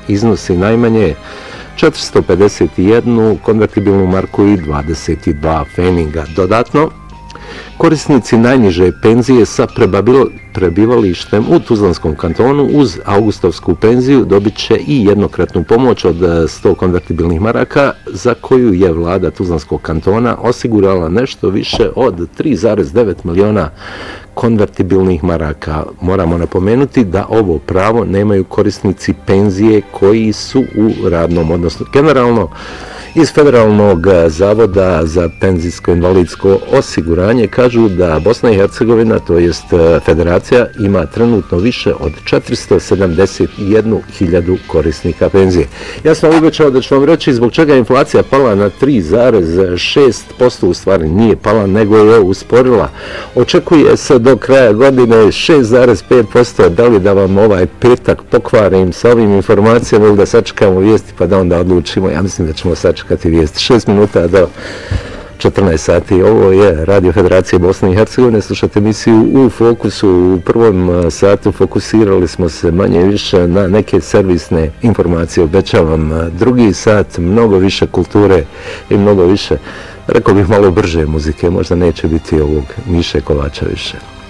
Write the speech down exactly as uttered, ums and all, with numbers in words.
iznosi najmanje četiristo pedeset jednu konvertibilnu marku i dvadeset dva pfeninga. Dodatno, korisnici najniže penzije sa prebivalištem u Tuzlanskom kantonu uz augustovsku penziju dobit će i jednokratnu pomoć od sto konvertibilnih maraka za koju je vlada Tuzlanskog kantona osigurala nešto više od tri zarez devet miliona konvertibilnih maraka. Moramo napomenuti da ovo pravo nemaju korisnici penzije koji su u radnom odnosu. Generalno, iz Federalnog zavoda za penzijsko invalidsko osiguranje kažu da Bosna i Hercegovina, to jest federacija, ima trenutno više od četiristo sedamdeset jednu hiljadu korisnika penzije. Ja sam obećao da ću vam reći zbog čega je inflacija pala na tri zarez šest posto, u stvari nije pala, nego je usporila. Očekuje se do kraja godine šest zarez pet posto. Da li da vam ovaj petak pokvarim sa ovim informacijama ili da sačekamo vijesti pa da onda odlučimo? Ja mislim da ćemo sačekati vijesti. Šest minuta do četrnaest sati. Ovo je Radio Federacije Bosne i Hercegovine. Slušate emisiju U fokusu. U prvom satu fokusirali smo se manje više na neke servisne informacije. Obećavam drugi sat, mnogo više kulture i mnogo više, rekao bih malo brže muzike. Možda neće biti ovog Miše Kovača više.